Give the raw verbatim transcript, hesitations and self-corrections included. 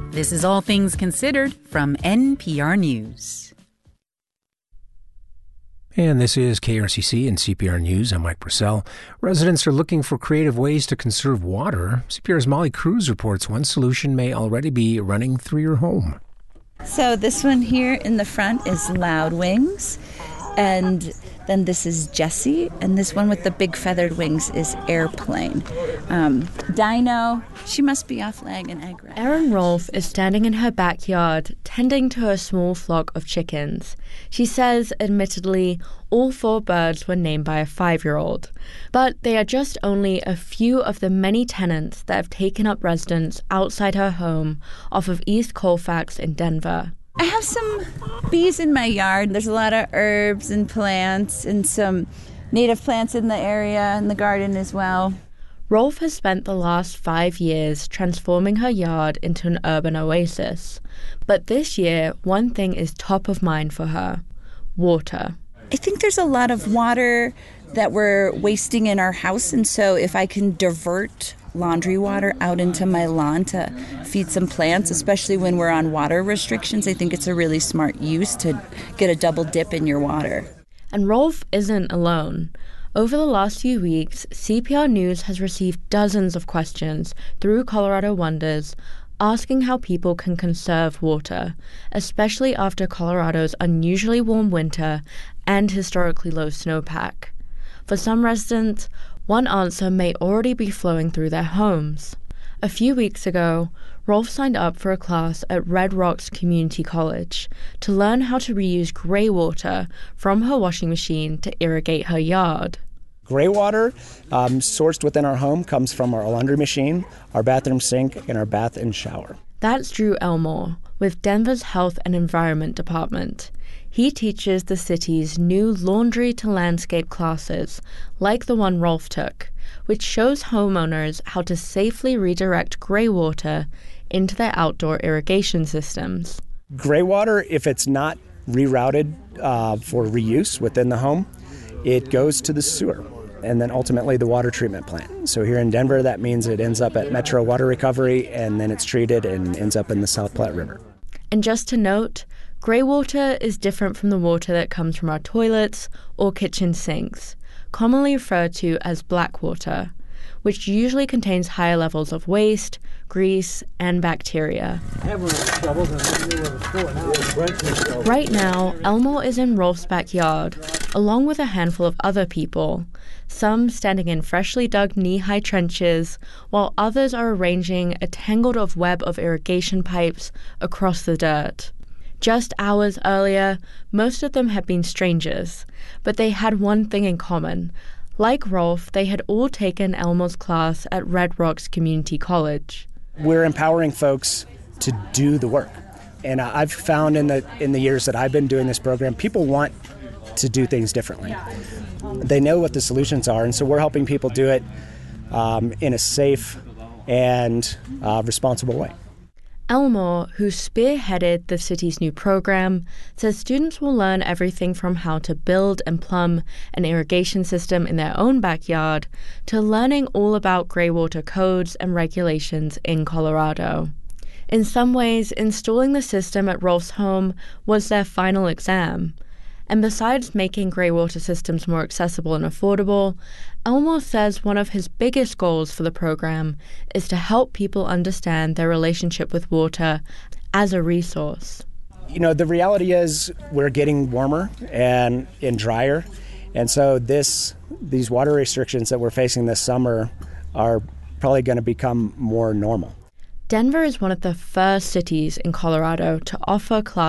This is All Things Considered from N P R News. And this is K R C C and C P R News. I'm Mike Purcell. Residents are looking for creative ways to conserve water. C P R's Molly Cruz reports one solution may already be running through your home. So this one here in the front is Loud Wings, and then this is Jessie, and this one with the big feathered wings is Airplane. Um, Dino, she must be off laying an egg, right? Erin Rolfe is standing in her backyard, tending to a small flock of chickens. She says, admittedly, all four birds were named by a five-year-old. But they are just only a few of the many tenants that have taken up residence outside her home off of East Colfax in Denver. I have some bees in my yard. There's a lot of herbs and plants and some native plants in the area, in the garden as well. Rolfe has spent the last five years transforming her yard into an urban oasis. But this year, one thing is top of mind for her: water. I think there's a lot of water that we're wasting in our house, and so if I can divert laundry water out into my lawn to feed some plants, especially when we're on water restrictions, I think it's a really smart use to get a double dip in your water. And Rolfe isn't alone. Over the last few weeks, C P R News has received dozens of questions through Colorado Wonders asking how people can conserve water, especially after Colorado's unusually warm winter and historically low snowpack. For some residents, one answer may already be flowing through their homes. A few weeks ago, Rolfe signed up for a class at Red Rocks Community College to learn how to reuse gray water from her washing machine to irrigate her yard. Gray water um, sourced within our home comes from our laundry machine, our bathroom sink, and our bath and shower. That's Drew Elmore with Denver's Health and Environment Department. He teaches the city's new laundry to landscape classes, like the one Rolfe took, which shows homeowners how to safely redirect gray water into their outdoor irrigation systems. Gray water, if it's not rerouted uh, for reuse within the home, it goes to the sewer and then ultimately the water treatment plant. So here in Denver, that means it ends up at Metro Water Recovery, and then it's treated and ends up in the South Platte River. And just to note, gray water is different from the water that comes from our toilets or kitchen sinks, commonly referred to as black water, which usually contains higher levels of waste, grease, and bacteria. Right now, Elmore is in Rolfe's backyard, along with a handful of other people, some standing in freshly dug knee-high trenches, while others are arranging a tangled of web of irrigation pipes across the dirt. Just hours earlier, most of them had been strangers, but they had one thing in common. Like Rolfe, they had all taken Elmore's class at Red Rocks Community College. We're empowering folks to do the work. And I've found in the in the years that I've been doing this program, people want to do things differently. They know what the solutions are, and so we're helping people do it um, in a safe and uh, responsible way. Elmore, who spearheaded the city's new program, says students will learn everything from how to build and plumb an irrigation system in their own backyard to learning all about gray water codes and regulations in Colorado. In some ways, installing the system at Rolfe's home was their final exam. And besides making gray water systems more accessible and affordable, Elmore says one of his biggest goals for the program is to help people understand their relationship with water as a resource. You know, the reality is we're getting warmer and, and drier, and so this these water restrictions that we're facing this summer are probably going to become more normal. Denver is one of the first cities in Colorado to offer classes